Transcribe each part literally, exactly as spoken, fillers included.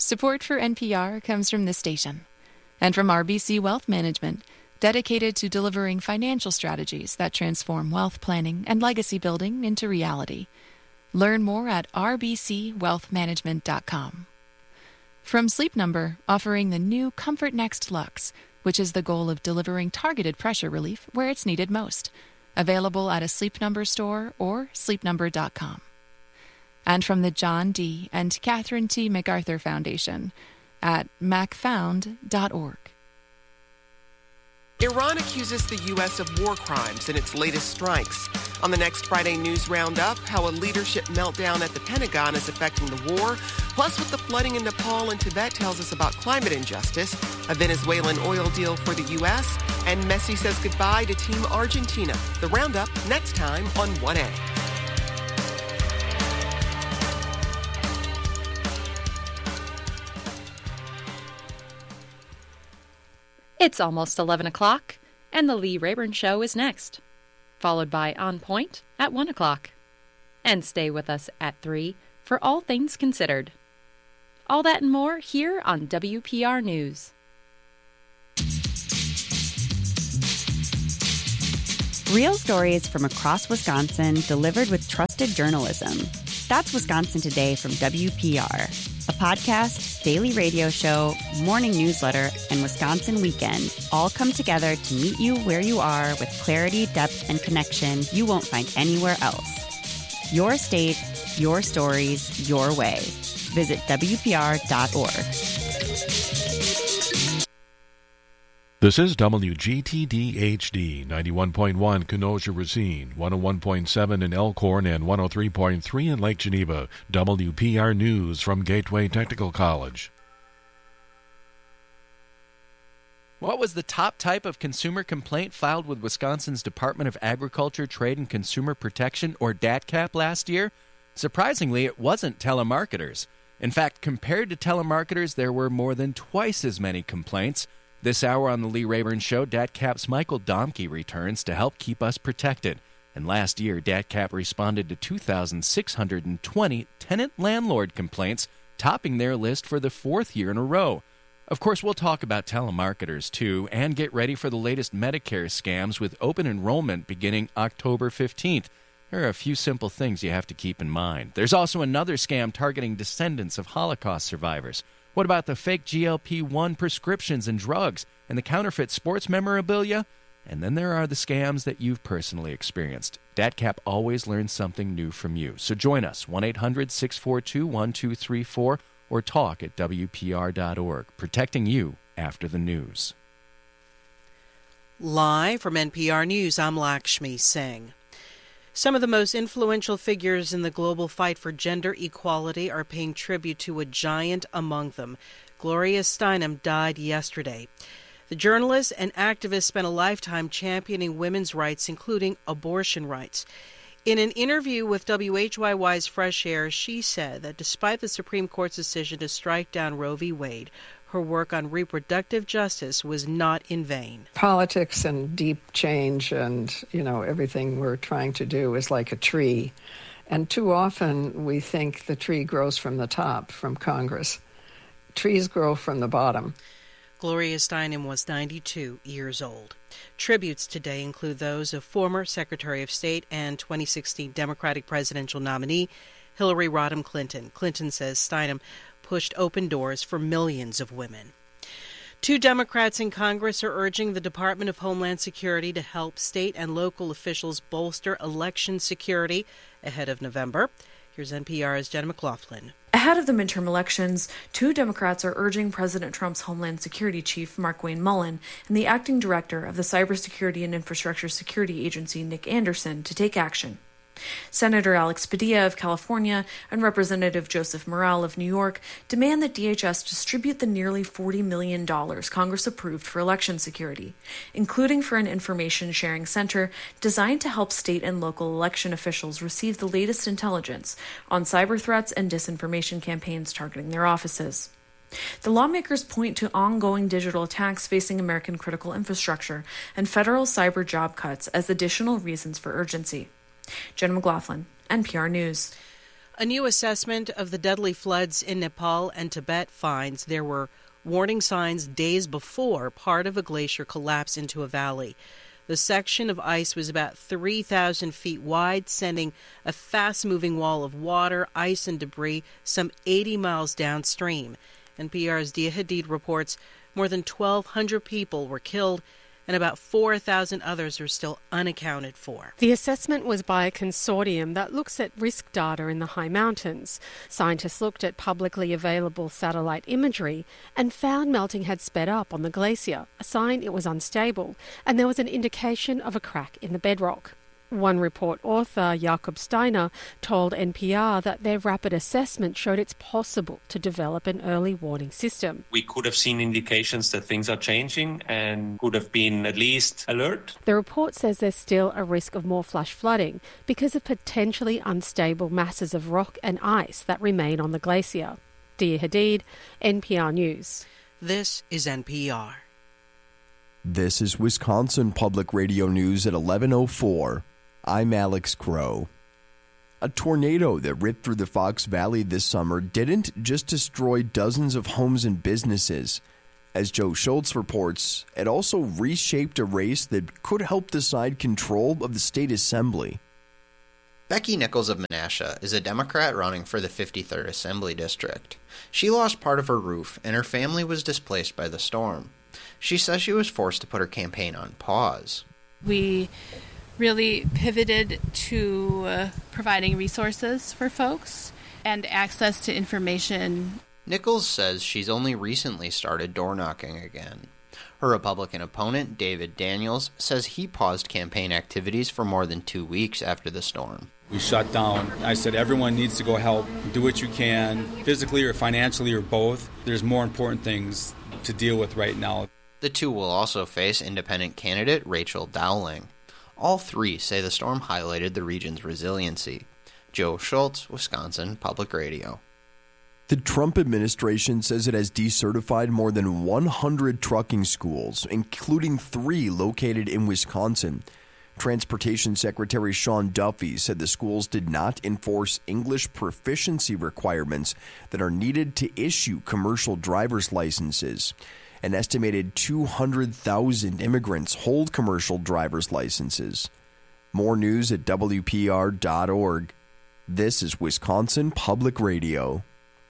Support for N P R comes from this station and from R B C Wealth Management, dedicated to delivering financial strategies that transform wealth planning and legacy building into reality. Learn more at r b c wealth management dot com. From Sleep Number, offering the new Comfort Next Luxe, which is the goal of delivering targeted pressure relief where it's needed most. Available at a Sleep Number store or sleep number dot com. And from the John D. and Catherine T. MacArthur Foundation at mac found dot org. Iran accuses the U S of war crimes in its latest strikes. On the next Friday News Roundup, how a leadership meltdown at the Pentagon is affecting the war, plus what the flooding in Nepal and Tibet tells us about climate injustice, a Venezuelan oil deal for the U S, and Messi says goodbye to Team Argentina. The Roundup next time on one A. It's almost eleven o'clock, and the Lee Rayburn Show is next, followed by On Point at one o'clock. And stay with us at three for All Things Considered. All that and more here on W P R News. Real stories from across Wisconsin delivered with trusted journalism. That's Wisconsin Today from W P R, a podcast, daily radio show, morning newsletter, and Wisconsin Weekend all come together to meet you where you are with clarity, depth, and connection you won't find anywhere else. Your state, your stories, your way. Visit w p r dot org. This is W G T D H D, ninety-one point one Kenosha Racine, one oh one point seven in Elkhorn, and one oh three point three in Lake Geneva. W P R News from Gateway Technical College. What was the top type of consumer complaint filed with Wisconsin's Department of Agriculture, Trade, and Consumer Protection, or D A T C A P, last year? Surprisingly, it wasn't telemarketers. In fact, compared to telemarketers, there were more than twice as many complaints. This hour on the Lee Rayburn Show, D A T C A P's Michael Domke returns to help keep us protected. And last year, D A T C A P responded to two thousand six hundred twenty tenant-landlord complaints, topping their list for the fourth year in a row. Of course, we'll talk about telemarketers, too, and get ready for the latest Medicare scams with open enrollment beginning October fifteenth. There are a few simple things you have to keep in mind. There's also another scam targeting descendants of Holocaust survivors. What about the fake G L P one prescriptions and drugs and the counterfeit sports memorabilia? And then there are the scams that you've personally experienced. D A T C A P always learns something new from you. So join us, one eight hundred six four two one two three four, or talk at w p r dot org, protecting you after the news. Live from N P R News, I'm Lakshmi Singh. Some of the most influential figures in the global fight for gender equality are paying tribute to a giant among them. Gloria Steinem died yesterday. The journalist and activist spent a lifetime championing women's rights, including abortion rights. In an interview with W H Y Y's Fresh Air, she said that despite the Supreme Court's decision to strike down Roe v. Wade, her work on reproductive justice was not in vain. Politics and deep change and, you know, everything we're trying to do is like a tree. And too often we think the tree grows from the top, from Congress. Trees grow from the bottom. Gloria Steinem was ninety-two years old. Tributes today include those of former Secretary of State and twenty sixteen Democratic presidential nominee Hillary Rodham Clinton. Clinton says Steinem pushed open doors for millions of women. Two Democrats in Congress are urging the Department of Homeland Security to help state and local officials bolster election security ahead of November. Here's N P R's Jenna McLaughlin. Ahead of the midterm elections, two Democrats are urging President Trump's Homeland Security Chief, Markwayne Mullin, and the acting director of the Cybersecurity and Infrastructure Security Agency, Nick Anderson, to take action. Senator Alex Padilla of California and Representative Joseph Morell of New York demand that D H S distribute the nearly forty million dollars Congress approved for election security, including for an information sharing center designed to help state and local election officials receive the latest intelligence on cyber threats and disinformation campaigns targeting their offices. The lawmakers point to ongoing digital attacks facing American critical infrastructure and federal cyber job cuts as additional reasons for urgency. Jenna McLaughlin, N P R News. A new assessment of the deadly floods in Nepal and Tibet finds there were warning signs days before part of a glacier collapsed into a valley. The section of ice was about three thousand feet wide, sending a fast-moving wall of water, ice, and debris some eighty miles downstream. N P R's Dia Hadid reports more than twelve hundred people were killed and about four thousand others are still unaccounted for. The assessment was by a consortium that looks at risk data in the high mountains. Scientists looked at publicly available satellite imagery and found melting had sped up on the glacier, a sign it was unstable, and there was an indication of a crack in the bedrock. One report author, Jakob Steiner, told N P R that their rapid assessment showed it's possible to develop an early warning system. We could have seen indications that things are changing and could have been at least alert. The report says there's still a risk of more flash flooding because of potentially unstable masses of rock and ice that remain on the glacier. Dia Hadid, N P R News. This is N P R. This is Wisconsin Public Radio News at eleven oh four. I'm Alex Crow. A tornado that ripped through the Fox Valley this summer didn't just destroy dozens of homes and businesses. As Joe Schultz reports, it also reshaped a race that could help decide control of the state assembly. Becky Nichols of Menasha is a Democrat running for the fifty-third Assembly District. She lost part of her roof, and her family was displaced by the storm. She says she was forced to put her campaign on pause. We really pivoted to uh, providing resources for folks and access to information. Nichols says she's only recently started door knocking again. Her Republican opponent, David Daniels, says he paused campaign activities for more than two weeks after the storm. We shut down. I said everyone needs to go help. Do what you can, physically or financially or both. There's more important things to deal with right now. The two will also face independent candidate Rachel Dowling. All three say the storm highlighted the region's resiliency. Joe Schultz, Wisconsin Public Radio. The Trump administration says it has decertified more than one hundred trucking schools, including three located in Wisconsin. Transportation Secretary Sean Duffy said the schools did not enforce English proficiency requirements that are needed to issue commercial driver's licenses. An estimated two hundred thousand immigrants hold commercial driver's licenses. More news at W P R dot org. This is Wisconsin Public Radio.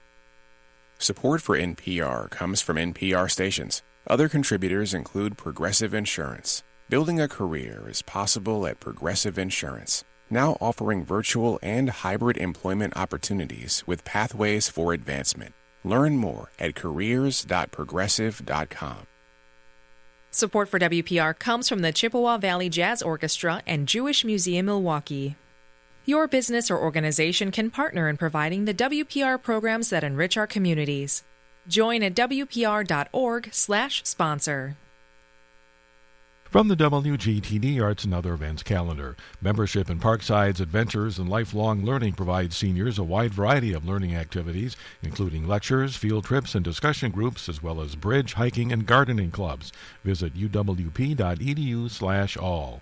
Support for N P R comes from N P R stations. Other contributors include Progressive Insurance. Building a career is possible at Progressive Insurance, now offering virtual and hybrid employment opportunities with pathways for advancement. Learn more at careers dot progressive dot com. Support for W P R comes from the Chippewa Valley Jazz Orchestra and Jewish Museum Milwaukee. Your business or organization can partner in providing the W P R programs that enrich our communities. Join at W P R dot org slash sponsor. From the W G T D Arts and Other Events calendar, membership in Parkside's Adventures and Lifelong Learning provides seniors a wide variety of learning activities, including lectures, field trips, and discussion groups, as well as bridge, hiking, and gardening clubs. Visit U W P dot E D U slash all.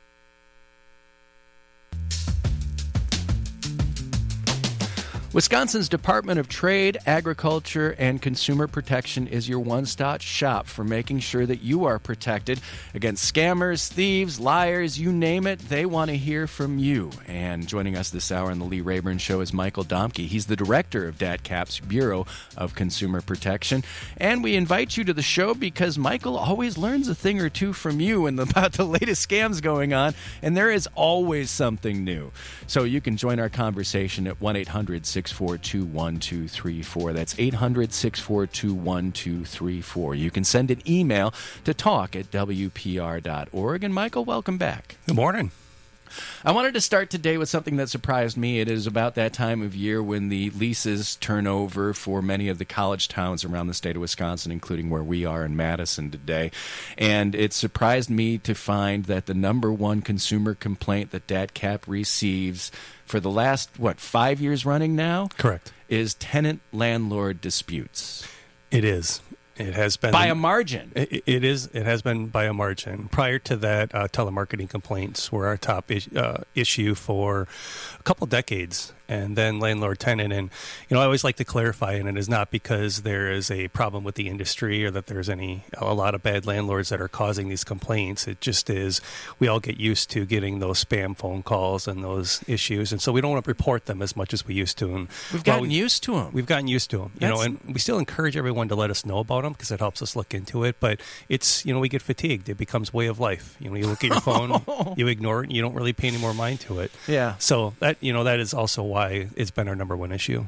Wisconsin's Department of Trade, Agriculture, and Consumer Protection is your one-stop shop for making sure that you are protected against scammers, thieves, liars, you name it. They want to hear from you. And joining us this hour on the Lee Rayburn Show is Michael Domke. He's the director of D A T C A P's Bureau of Consumer Protection. And we invite you to the show because Michael always learns a thing or two from you and about the latest scams going on, and there is always something new. So you can join our conversation at one eight hundred six four two one two three four. That's eight hundred six four two one two three four. You can send an email to talk at W P R dot org. And Michael, welcome back. Good morning. I wanted to start today with something that surprised me. It is about that time of year when the leases turn over for many of the college towns around the state of Wisconsin, including where we are in Madison today. And it surprised me to find that the number one consumer complaint that D A T C A P receives for the last, what, five years running now? Correct. Is tenant-landlord disputes. It is. It has been by a margin. It, it is. It has been by a margin. Prior to that, uh, telemarketing complaints were our top is, uh, issue for a couple decades, and then landlord-tenant. And, you know, I always like to clarify, and it is not because there is a problem with the industry or that there's any a lot of bad landlords that are causing these complaints. It just is we all get used to getting those spam phone calls and those issues, and so we don't want to report them as much as we used to. And we've gotten we, used to them. We've gotten used to them, you That's... know, and we still encourage everyone to let us know about them because it helps us look into it. But it's, you know, we get fatigued. It becomes way of life. You know, you look at your phone, you ignore it, and you don't really pay any more mind to it. Yeah. So that, you know, that is also why it's been our number one issue.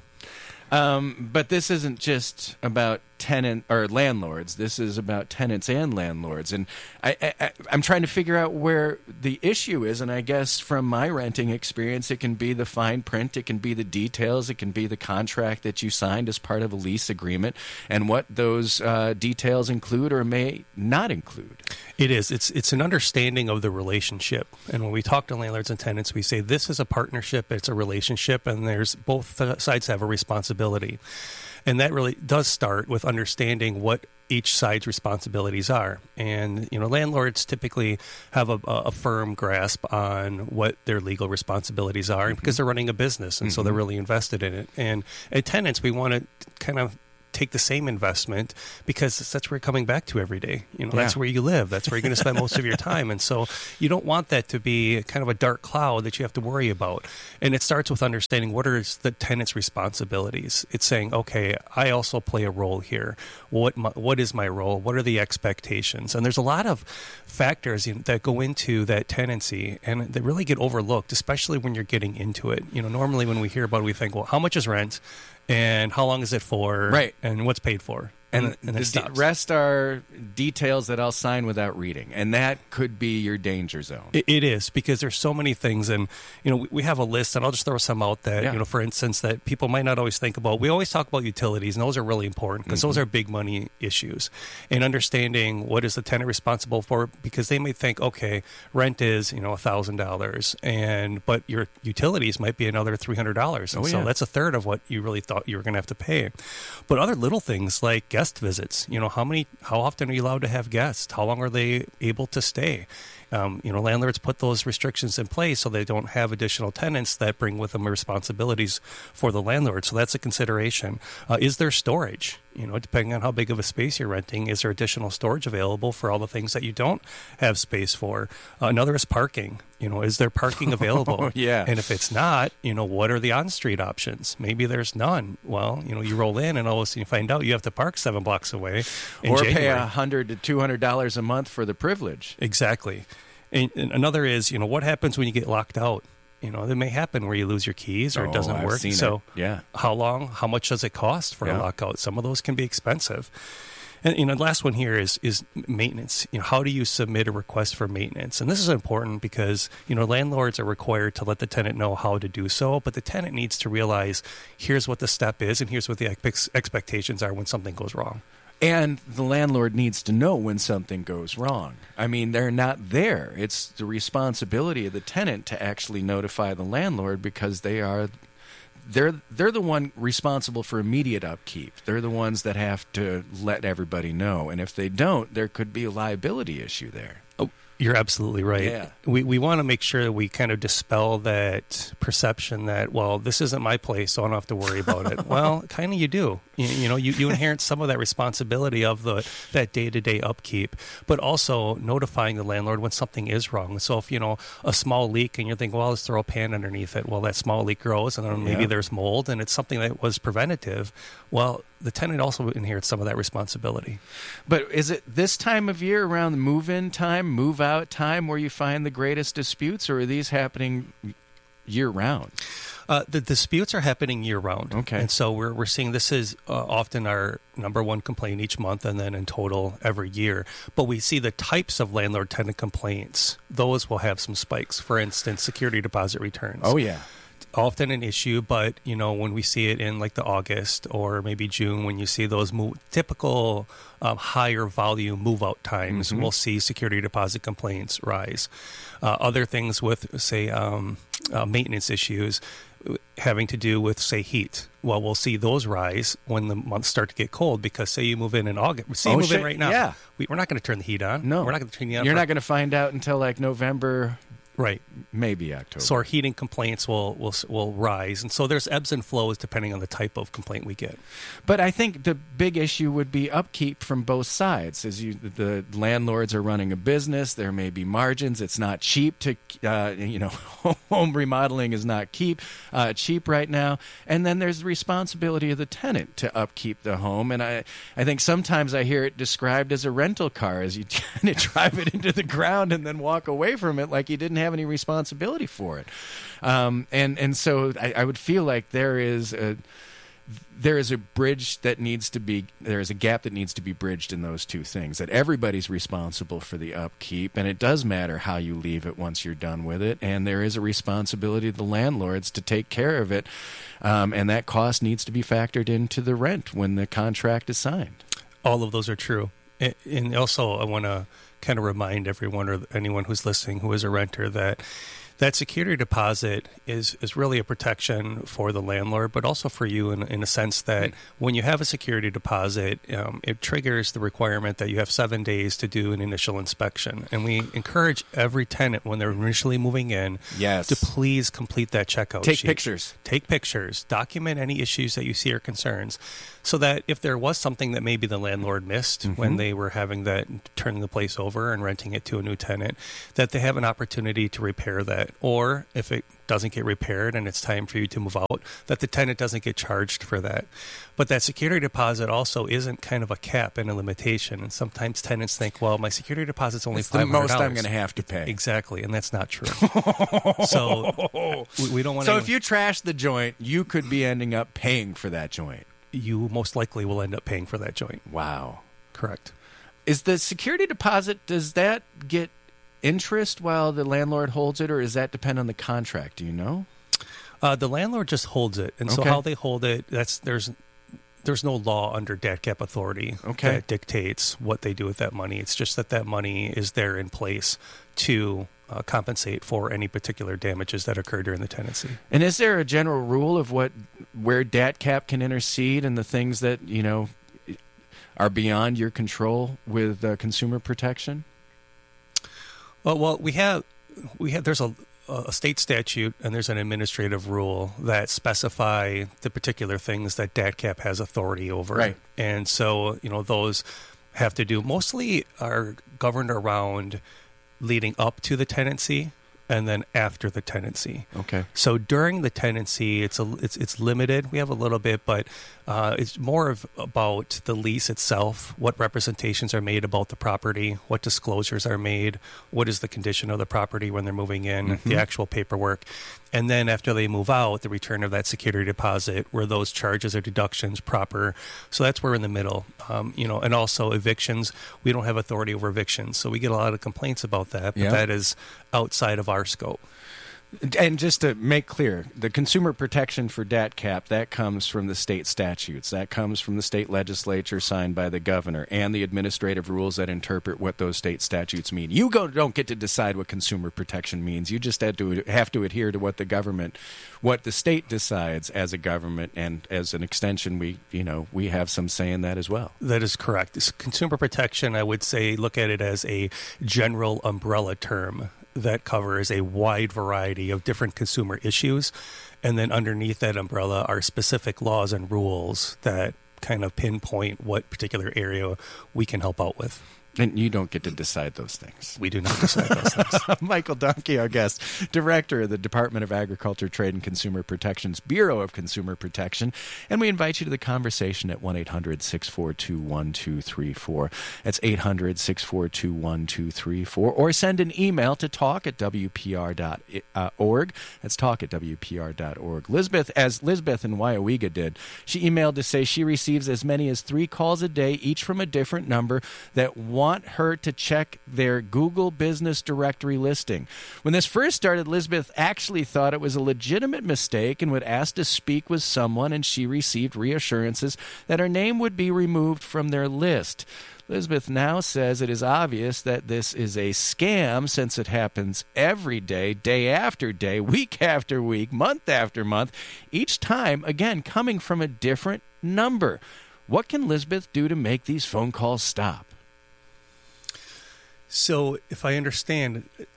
Um, but this isn't just about tenant or landlords. This is about tenants and landlords, and I, I, I'm trying to figure out where the issue is. And I guess from my renting experience, it can be the fine print, it can be the details, it can be the contract that you signed as part of a lease agreement, and what those uh, details include or may not include. It is. It's it's an understanding of the relationship. And when we talk to landlords and tenants, we say this is a partnership, it's a relationship, and there's both sides have a responsibility. And that really does start with understanding what each side's responsibilities are. And, you know, landlords typically have a, a firm grasp on what their legal responsibilities are, mm-hmm. because they're running a business, and mm-hmm. so they're really invested in it. And at tenants, we want to kind of take the same investment because that's where you're coming back to every day. You know, yeah. That's where you live. That's where you're going to spend most of your time. And so you don't want that to be kind of a dark cloud that you have to worry about. And it starts with understanding what are the tenant's responsibilities. It's saying, okay, I also play a role here. What my, what is my role? What are the expectations? And there's a lot of factors you know, that go into that tenancy, and they really get overlooked, especially when you're getting into it. You know, normally when we hear about it, we think, well, how much is rent? And how long is it for? Right. And what's paid for? And, and the d- rest are details that I'll sign without reading. And that could be your danger zone. It, it is, because there's so many things. And, you know, we, we have a list, and I'll just throw some out that, yeah. you know, for instance, that people might not always think about. We always talk about utilities, and those are really important because mm-hmm. those are big money issues. And understanding what is the tenant responsible for, because they may think, okay, rent is, you know, one thousand dollars, and but your utilities might be another three hundred dollars. And oh, so yeah. that's a third of what you really thought you were going to have to pay. But other little things like guest visits, you know, how many, how often are you allowed to have guests? How long are they able to stay? Um, you know, landlords put those restrictions in place so they don't have additional tenants that bring with them responsibilities for the landlord. So that's a consideration. Uh, is there storage? You know, depending on how big of a space you're renting, is there additional storage available for all the things that you don't have space for? Uh, another is parking. You know, is there parking available? Oh, yeah. And if it's not, you know, what are the on-street options? Maybe there's none. Well, you know, you roll in and all of a sudden you find out you have to park seven blocks away in or January. Pay one hundred to two hundred dollars a month for the privilege. Exactly. And, and another is, you know, what happens when you get locked out? You know, that may happen where you lose your keys or oh, it doesn't I've work. Seen so it. Yeah. how long, how much does it cost for yeah. a lockout? Some of those can be expensive. And, you know, the last one here is is maintenance. You know, how do you submit a request for maintenance? And this is important because, you know, landlords are required to let the tenant know how to do so, but the tenant needs to realize here's what the step is and here's what the ex- expectations are when something goes wrong. And the landlord needs to know when something goes wrong. I mean, they're not there. It's the responsibility of the tenant to actually notify the landlord because they are they're they're the one responsible for immediate upkeep. They're the ones that have to let everybody know. And if they don't, there could be a liability issue there. Oh, you're absolutely right. Yeah. We we want to make sure that we kind of dispel that perception that, well, this isn't my place, so I don't have to worry about it. Well, kind of you do. You, you know, you, you inherit some of that responsibility of the that day-to-day upkeep, but also notifying the landlord when something is wrong. So if, you know, a small leak and you're thinking, well, let's throw a pan underneath it. Well, that small leak grows, and then maybe yeah. there's mold, and it's something that was preventative. Well, the tenant also inherits some of that responsibility. But is it this time of year, around the move-in time, move-out time, where you find the greatest disputes, or are these happening year-round? Uh, the disputes are happening year-round. Okay. And so we're we're seeing this is uh, often our number one complaint each month, and then in total every year. But we see the types of landlord-tenant complaints. Those will have some spikes. For instance, security deposit returns. Oh, yeah. Often an issue, but, you know, when we see it in like the August or maybe June, when you see those move, typical um, higher volume move out times, mm-hmm. we'll see security deposit complaints rise. Uh, other things with, say, um, uh, maintenance issues having to do with, say, heat. Well, we'll see those rise when the months start to get cold, because say you move in in August. Say you oh, move shit. in right now. Yeah. We, we're not going to turn the heat on. No. We're not going to turn the heat on. You're for, not going to find out until like November Right. Maybe October. So our heating complaints will, will will rise. And so there's ebbs and flows depending on the type of complaint we get. But I think the big issue would be upkeep from both sides. As you, the landlords are running a business, there may be margins. It's not cheap to, uh, you know, home remodeling is not keep, uh, cheap right now. And then there's the responsibility of the tenant to upkeep the home. And I, I think sometimes I hear it described as a rental car, as you kind of drive it into the ground and then walk away from it like you didn't have any responsibility for it. Um, and, and so I, I would feel like there is a, there is a bridge that needs to be, there is a gap that needs to be bridged in those two things, that everybody's responsible for the upkeep, and it does matter how you leave it once you're done with it, and there is a responsibility of the landlords to take care of it, um, and that cost needs to be factored into the rent when the contract is signed. All of those are true. And also I want to kind of remind everyone or anyone who's listening who is a renter that that security deposit is, is really a protection for the landlord, but also for you in, in a sense that when you have a security deposit, um, it triggers the requirement that you have seven days to do an initial inspection. And we encourage every tenant when they're initially moving in yes. to please complete that checkout Take sheet. pictures. Take pictures. Document any issues that you see or concerns, so that if there was something that maybe the landlord missed mm-hmm. when they were having that, turning the place over and renting it to a new tenant, that they have an opportunity to repair that. Or if it doesn't get repaired and it's time for you to move out, that the tenant doesn't get charged for that. But that security deposit also isn't kind of a cap and a limitation. And sometimes tenants think, well, my security deposit's only five hundred dollars. It's the most I'm going to have to pay. Exactly, and that's not true. So we, we don't want. So anyone... if you trash the joint, you could be ending up paying for that joint. You most likely will end up paying for that joint. Wow. Correct. Is the security deposit, does that get interest while the landlord holds it, or does that depend on the contract? Do you know? Uh, the landlord just holds it, and okay. so how they hold it, that's there's there's no law under D A T C A P authority okay. that dictates what they do with that money. It's just that that money is there in place to uh, compensate for any particular damages that occur during the tenancy. And is there a general rule of what where D A T C A P can intercede and the things that, you know, are beyond your control with uh, consumer protection? Well, well, we have we have there's a a state statute and there's an administrative rule that specify the particular things that D A T C A P has authority over. Right. And so, you know, those have to do mostly are governed around leading up to the tenancy and then after the tenancy. Okay. So during the tenancy, it's a it's it's limited. We have a little bit, but uh, it's more of about the lease itself. What representations are made about the property? What disclosures are made? What is the condition of the property when they're moving in? Mm-hmm. The actual paperwork, and then after they move out, the return of that security deposit, where those charges or deductions proper. So that's where we're in the middle. Um, you know, and also evictions. We don't have authority over evictions, so we get a lot of complaints about that. But yeah. that is outside of our scope. And just to make clear, the consumer protection for D A T C A P, that comes from the state statutes. That comes from the state legislature signed by the governor and the administrative rules that interpret what those state statutes mean. You go, don't get to decide what consumer protection means. You just have to, have to adhere to what the government, what the state decides as a government, and as an extension, we, you know, we have some say in that as well. That is correct. This consumer protection, I would say, look at it as a general umbrella term that covers a wide variety of different consumer issues. And then underneath that umbrella are specific laws and rules that kind of pinpoint what particular area we can help out with. And you don't get to decide those things. We do not decide those things. Michael Donkey, our guest, Director of the Department of Agriculture, Trade, and Consumer Protection's Bureau of Consumer Protection. And we invite you to the conversation at one eight hundred six four two one two three four. That's eight hundred six four two one two three four. Or send an email to talk at W P R dot org. That's talk at W P R dot org. Lisbeth, as Lisbeth in Wyowega did, she emailed to say she receives as many as three calls a day, each from a different number, that want want her to check their Google Business Directory listing. When this first started, Lisbeth actually thought it was a legitimate mistake and would ask to speak with someone, and she received reassurances that her name would be removed from their list. Lisbeth now says it is obvious that this is a scam, since it happens every day, day after day, week after week, month after month, each time, again, coming from a different number. What can Lisbeth do to make these phone calls stop? So if I understand,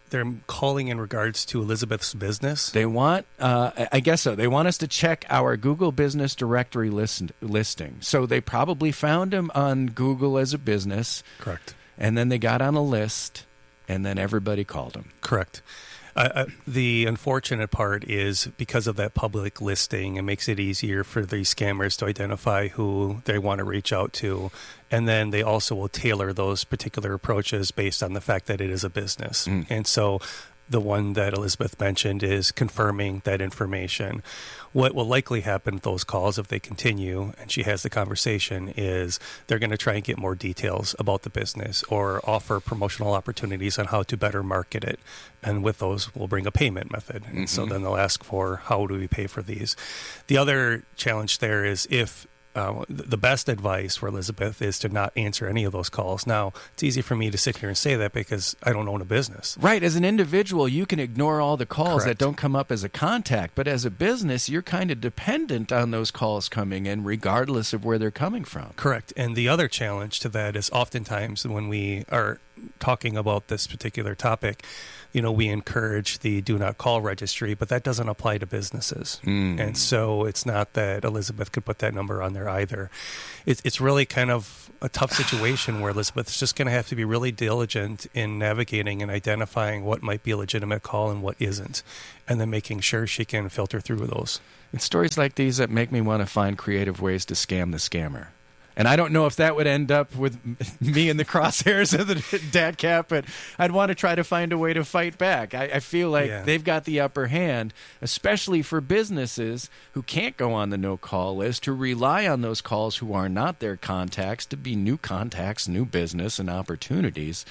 they're calling in regards to Elizabeth's business. They want, uh, I guess so. They want us to check our Google Business Directory list, listing. So they probably found him on Google as a business. Correct. And then they got on a list, and then everybody called him. Correct. Uh, uh, the unfortunate part is because of that public listing, it makes it easier for these scammers to identify who they want to reach out to. And then they also will tailor those particular approaches based on the fact that it is a business. Mm. And so the one that Elizabeth mentioned is confirming that information. What will likely happen with those calls if they continue and she has the conversation is they're going to try and get more details about the business or offer promotional opportunities on how to better market it. And with those, we'll bring a payment method. And mm-hmm. so then they'll ask for how do we pay for these. The other challenge there is if Uh, the best advice for Elizabeth is to not answer any of those calls. Now, it's easy for me to sit here and say that because I don't own a business. Right. As an individual, you can ignore all the calls Correct. that don't come up as a contact. But as a business, you're kind of dependent on those calls coming in regardless of where they're coming from. Correct. And the other challenge to that is oftentimes when we are talking about this particular topic, you know, we encourage the do not call registry, but that doesn't apply to businesses. Mm. And so it's not that Elizabeth could put that number on there either. It's, it's really kind of a tough situation where Elizabeth's just going to have to be really diligent in navigating and identifying what might be a legitimate call and what isn't, and then making sure she can filter through those. It's stories like these that make me want to find creative ways to scam the scammer. And I don't know if that would end up with me in the crosshairs of the D A T C A P, but I'd want to try to find a way to fight back. I, I feel like yeah. they've got the upper hand, especially for businesses who can't go on the no-call list, who rely on those calls who are not their contacts to be new contacts, new business, and opportunities.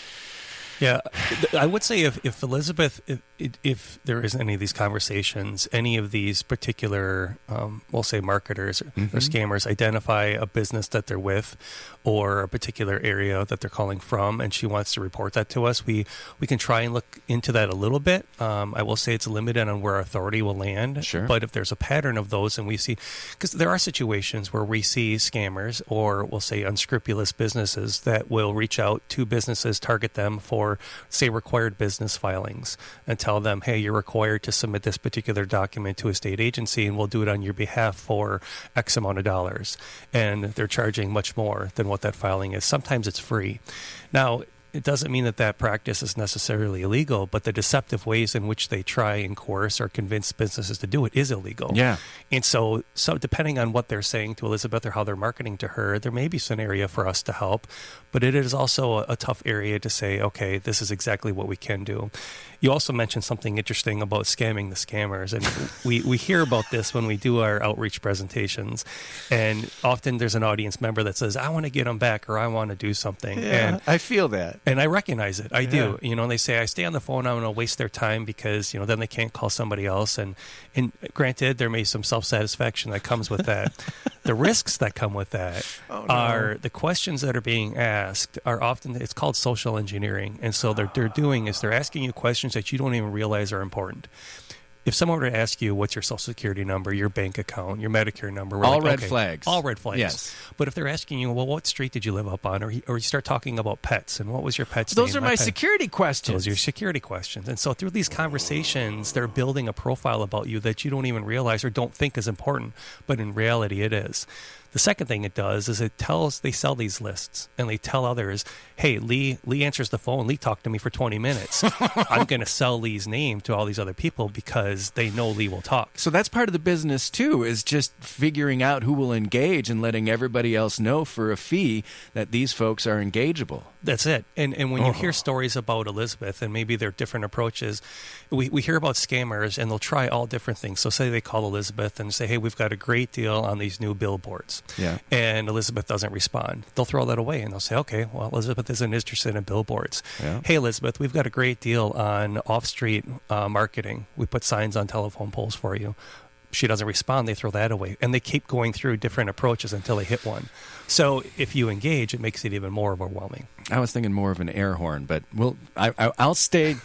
Yeah, I would say if, if Elizabeth, if, if there is any of these conversations, any of these particular, um, we'll say marketers or, mm-hmm. or scammers identify a business that they're with or a particular area that they're calling from, and she wants to report that to us, we, we can try and look into that a little bit. Um, I will say it's limited on where authority will land. Sure. But if there's a pattern of those and we see, because there are situations where we see scammers or we'll say unscrupulous businesses that will reach out to businesses, target them for say required business filings and tell them, hey, you're required to submit this particular document to a state agency and we'll do it on your behalf for X amount of dollars. And they're charging much more than what that filing is. Sometimes it's free. Now, it doesn't mean that that practice is necessarily illegal, but the deceptive ways in which they try and coerce or convince businesses to do it is illegal. Yeah. And so, so depending on what they're saying to Elizabeth or how they're marketing to her, there may be some area for us to help, but it is also a, a tough area to say, okay, this is exactly what we can do. You also mentioned something interesting about scamming the scammers, and we, we hear about this when we do our outreach presentations, and often there's an audience member that says, I want to get them back, or I want to do something. Yeah, and I feel that. And I recognize it. I yeah. do. You know, and they say, I stay on the phone, I'm going to waste their time because, you know, then they can't call somebody else. And, and granted, there may be some self-satisfaction that comes with that. The risks that come with that oh, no. are the questions that are being asked are often, it's called social engineering. And so they're, they're doing is they're asking you questions that you don't even realize are important. If someone were to ask you what's your social security number, your bank account, your Medicare number, we're all like, red okay, flags. All red flags. Yes. But if they're asking you, well, what street did you live up on? Or, or you start talking about pets and what was your pet's Those name? are my, my pet. security questions. Those are your security questions. And so through these conversations, they're building a profile about you that you don't even realize or don't think is important, but in reality it is. The second thing it does is it tells, they sell these lists and they tell others, hey, Lee, Lee answers the phone. Lee talked to me for twenty minutes. I'm going to sell Lee's name to all these other people because they know Lee will talk. So that's part of the business too, is just figuring out who will engage and letting everybody else know for a fee that these folks are engageable. That's it. And and when oh. you hear stories about Elizabeth and maybe their different approaches, we, we hear about scammers and they'll try all different things. So say they call Elizabeth and say, hey, we've got a great deal on these new billboards. Yeah. And Elizabeth doesn't respond. They'll throw that away and they'll say, okay, well, Elizabeth isn't interested in billboards. Yeah. Hey, Elizabeth, we've got a great deal on off-street uh, marketing. We put signs on telephone poles for you. She doesn't respond, they throw that away. And they keep going through different approaches until they hit one. So if you engage, it makes it even more overwhelming. I was thinking more of an air horn, but we'll, I, I, I'll stay...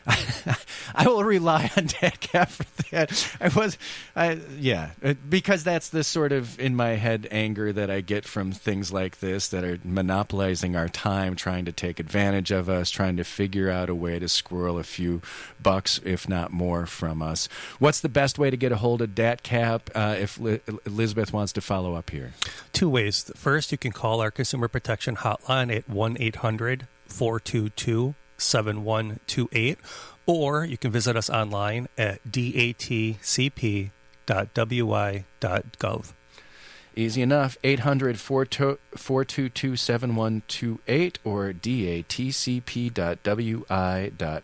I will rely on DATCAP for that. I was, I, yeah, because that's the sort of, in my head, anger that I get from things like this that are monopolizing our time, trying to take advantage of us, trying to figure out a way to squirrel a few bucks, if not more, from us. What's the best way to get a hold of DATCAP uh, if Li- Elizabeth wants to follow up here? Two ways. First, you can call our Consumer Protection Hotline at one eight hundred four two two seven one two eight, or you can visit us online at d a t c p dot w i dot gov. Easy enough. eight hundred four two two seven one two eight or d a t c p dot w i dot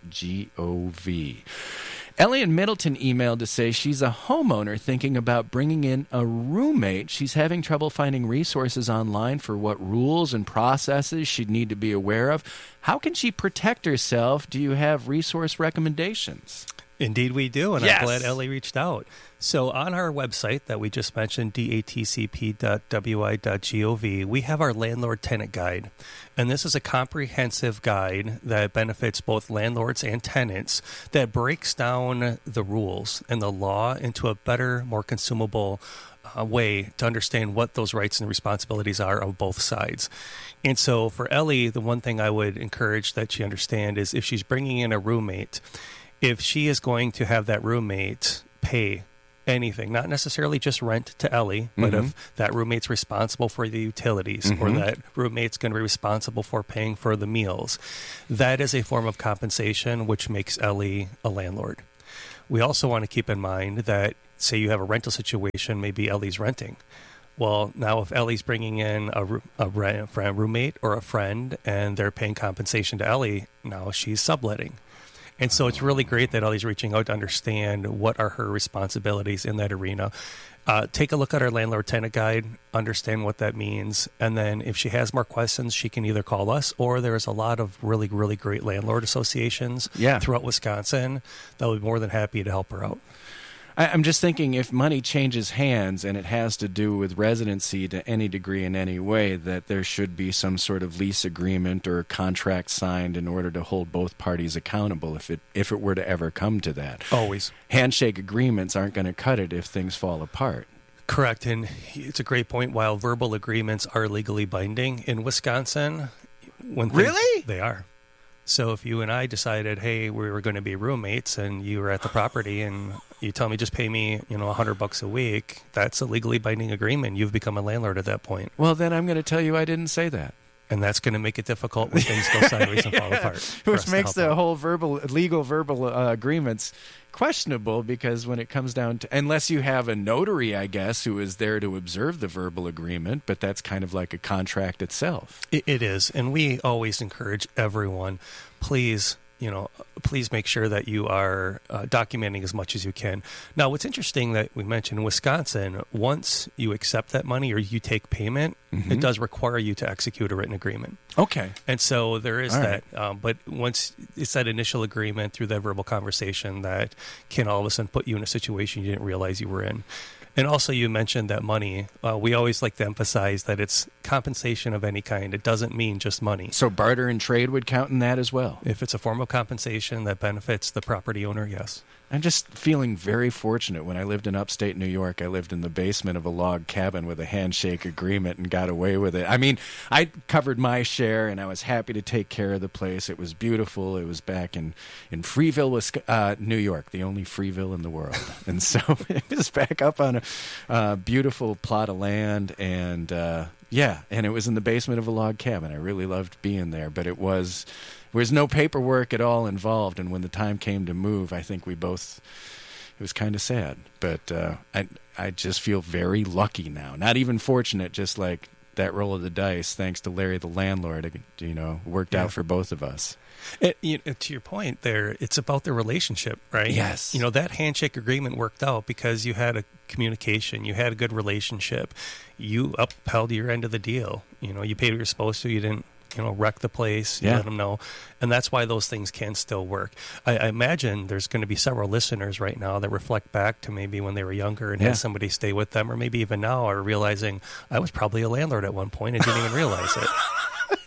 gov. Ellie in Middleton emailed to say she's a homeowner thinking about bringing in a roommate. She's having trouble finding resources online for what rules and processes she'd need to be aware of. How can she protect herself? Do you have resource recommendations? Indeed we do, and yes. I'm glad Ellie reached out. So on our website that we just mentioned, d a t c p dot w i dot gov, we have our landlord-tenant guide. And this is a comprehensive guide that benefits both landlords and tenants that breaks down the rules and the law into a better, more consumable uh, way to understand what those rights and responsibilities are of both sides. And so for Ellie, the one thing I would encourage that she understand is if she's bringing in a roommate, if she is going to have that roommate pay anything, not necessarily just rent to Ellie, but Mm-hmm. if that roommate's responsible for the utilities Mm-hmm. or that roommate's going to be responsible for paying for the meals, that is a form of compensation which makes Ellie a landlord. We also want to keep in mind that, say you have a rental situation, maybe Ellie's renting. Well, now if Ellie's bringing in a, a, rent, a roommate or a friend and they're paying compensation to Ellie, now she's subletting. And so it's really great that Ellie's reaching out to understand what are her responsibilities in that arena. Uh, take a look at our landlord-tenant guide, understand what that means, and then if she has more questions, she can either call us, or there's a lot of really, really great landlord associations yeah. throughout Wisconsin that will be more than happy to help her out. I'm just thinking if money changes hands and it has to do with residency to any degree in any way, that there should be some sort of lease agreement or contract signed in order to hold both parties accountable if it if it were to ever come to that. Always. Handshake agreements aren't going to cut it if things fall apart. Correct, and it's a great point. While verbal agreements are legally binding in Wisconsin, when things, really? They are. So if you and I decided, hey, we were going to be roommates, and you were at the property, and you tell me just pay me, you know, a hundred bucks a week, that's a legally binding agreement. You've become a landlord at that point. Well, then I'm going to tell you I didn't say that. And that's going to make it difficult when things go sideways and fall yeah. apart. Which makes the out. whole verbal, legal verbal uh, agreements questionable, because when it comes down to, unless you have a notary, I guess, who is there to observe the verbal agreement, but that's kind of like a contract itself. It, it is. And we always encourage everyone, please, you know, please make sure that you are uh, documenting as much as you can. Now, what's interesting that we mentioned in Wisconsin, once you accept that money or you take payment, mm-hmm. it does require you to execute a written agreement. Okay. And so there is All that. right. Um, but once it's that initial agreement through that verbal conversation that can all of a sudden put you in a situation you didn't realize you were in. And also you mentioned that money. Uh, we always like to emphasize that it's compensation of any kind. It doesn't mean just money. So barter and trade would count in that as well? If it's a form of compensation that benefits the property owner, yes. I'm just feeling very fortunate. When I lived in upstate New York, I lived in the basement of a log cabin with a handshake agreement and got away with it. I mean, I covered my share, and I was happy to take care of the place. It was beautiful. It was back in, in Freeville, uh, New York, the only Freeville in the world. And so it was back up on a uh, beautiful plot of land, and uh, yeah, and it was in the basement of a log cabin. I really loved being there, but it was... There was no paperwork at all involved, and when the time came to move, I think we both, it was kind of sad. But uh, I I just feel very lucky now. Not even fortunate, just like that roll of the dice, thanks to Larry the landlord, it, you know, worked yeah. out for both of us. It, you know, to your point there, it's about the relationship, right? Yes. You know, that handshake agreement worked out because you had a communication, you had a good relationship, you upheld your end of the deal. You know, you paid what you're supposed to, you didn't, you know, wreck the place, you yeah. let them know. And that's why those things can still work. I, I imagine there's going to be several listeners right now that reflect back to maybe when they were younger and yeah. had somebody stay with them, or maybe even now are realizing I was probably a landlord at one point and didn't even realize it.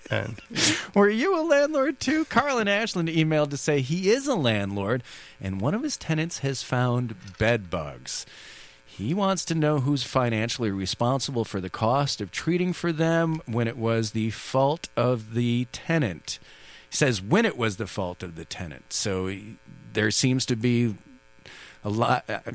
And were you a landlord too? Carl in Ashland emailed to say he is a landlord, and one of his tenants has found bed bugs. He wants to know who's financially responsible for the cost of treating for them when it was the fault of the tenant. He says when it was the fault of the tenant. So he, there seems to be a lot. Uh,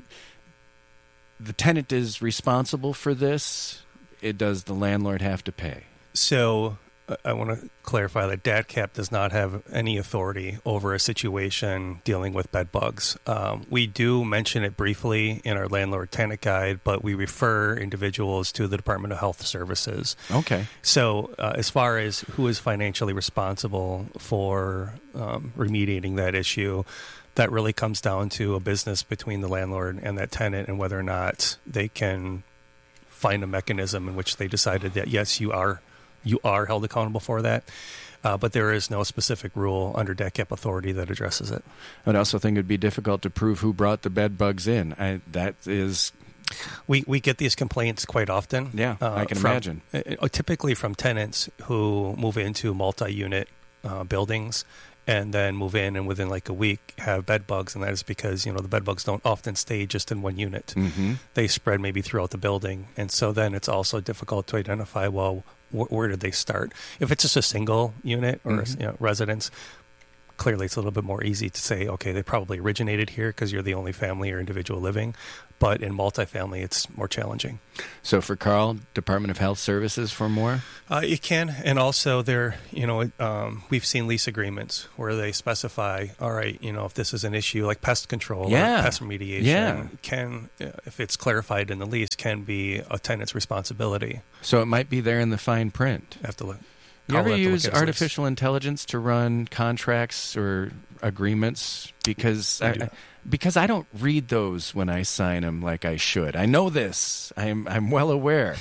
the tenant is responsible for this. It does the landlord have to pay? So uh, I want to clarify that D A T C A P does not have any authority over a situation dealing with bed bugs. Um, we do mention it briefly in our landlord-tenant guide, but we refer individuals to the Department of Health Services. Okay. So uh, as far as who is financially responsible for um, remediating that issue, that really comes down to a business between the landlord and that tenant and whether or not they can find a mechanism in which they decided that, yes, you are you are held accountable for that. Uh, but there is no specific rule under D A T C A P authority that addresses it. I would also think it would be difficult to prove who brought the bed bugs in. I, that is... We we get these complaints quite often. Yeah, uh, I can from, imagine. Uh, typically from tenants who move into multi-unit uh, buildings and then move in and within like a week have bed bugs, and that is because, you know, the bed bugs don't often stay just in one unit. Mm-hmm. They spread maybe throughout the building, and so then it's also difficult to identify, well, wh- where did they start? If it's just a single unit or Mm-hmm. a, you know, residence, clearly it's a little bit more easy to say, okay, they probably originated here because you're the only family or individual living. But in multifamily, it's more challenging. So for Carl, Department of Health Services for more? Uh, you can. And also there, you know, um, we've seen lease agreements where they specify, all right, you know, if this is an issue like pest control yeah. or pest remediation, yeah. can, if it's clarified in the lease, can be a tenant's responsibility. So it might be there in the fine print. I have to look. You ever use look artificial intelligence to run contracts or agreements? Because I, I, because I don't read those when I sign them like I should. I know this. I'm I'm well aware.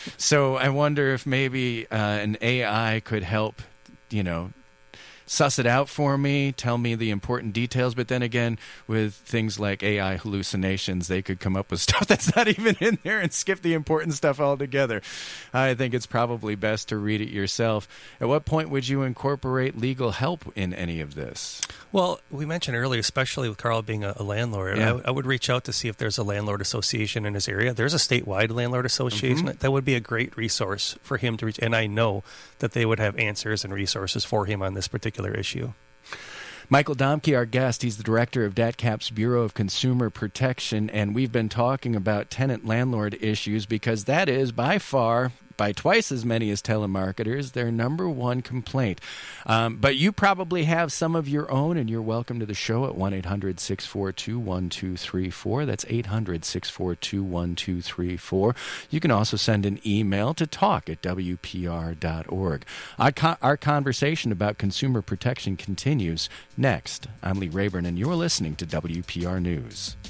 So I wonder if maybe uh, an A I could help, you know, suss it out for me, tell me the important details. But then again, with things like A I hallucinations, they could come up with stuff that's not even in there and skip the important stuff altogether. I think it's probably best to read it yourself. At what point would you incorporate legal help in any of this? Well, we mentioned earlier, especially with Carl being a, a landlord, Yeah. I, I would reach out to see if there's a landlord association in his area. There's a statewide landlord association. Mm-hmm. That would be a great resource for him to reach. And I know that they would have answers and resources for him on this particular issue. Michael Domke, our guest, he's the director of D A T C A P's Bureau of Consumer Protection, and we've been talking about tenant-landlord issues because that is by far, by twice as many as telemarketers, their number one complaint. Um, but you probably have some of your own, and you're welcome to the show at one eight hundred six four two one two three four. That's eight hundred six four two one two three four. You can also send an email to talk at W P R dot org. Our, co- our conversation about consumer protection continues next. I'm Lee Rayburn, and you're listening to W P R News.